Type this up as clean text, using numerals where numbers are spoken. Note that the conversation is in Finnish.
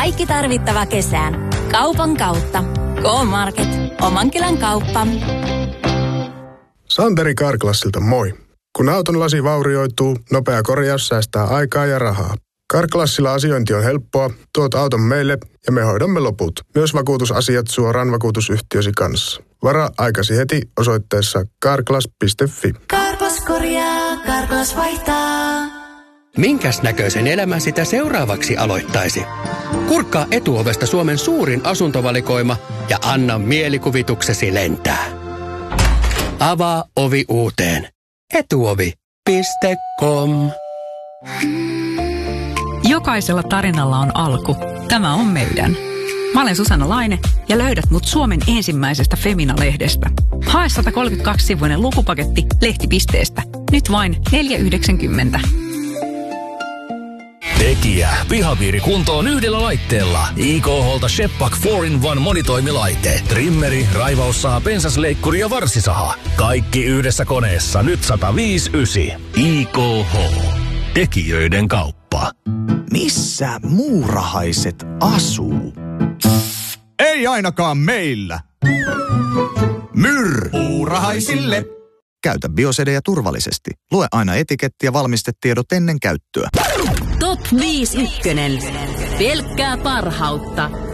Kaikki tarvittava kesään. Kaupan kautta. K-Market. Oman kylän kauppa. Santeri Carglassilta moi. Kun auton lasi vaurioituu, nopea korjaus säästää aikaa ja rahaa. Carglassilla asiointi on helppoa, tuot auton meille ja me hoidamme loput. Myös vakuutusasiat suoraan vakuutusyhtiösi kanssa. Varaa aikasi heti osoitteessa carglass.fi. Carglass korjaa, Carglass vaihtaa. Minkäs näköisen elämän sitä seuraavaksi aloittaisi? Kurkkaa Etuovesta Suomen suurin asuntovalikoima ja anna mielikuvituksesi lentää. Avaa ovi uuteen. Etuovi.com. Jokaisella tarinalla on alku. Tämä on meidän. Mä olen Susanna Laine ja löydät mut Suomen ensimmäisestä Femina-lehdestä. Hae 132-sivuinen lukupaketti lehti.teestä. Nyt vain 4,90. Tekijä. Pihapiiri kuntoon yhdellä laitteella. IKH:lta Shepak 4-in-1 monitoimilaite. Trimmeri, raivaussaha, pensasleikkuri ja varsisaha. Kaikki yhdessä koneessa. Nyt 105,9. IKH. Tekijöiden kauppa. Missä muurahaiset asuu? Ei ainakaan meillä. Muurahaisille. Käytä biosedejä turvallisesti. Lue aina etiketti ja valmistetiedot ennen käyttöä. Top 5 ykkönen. Pelkkää parhautta.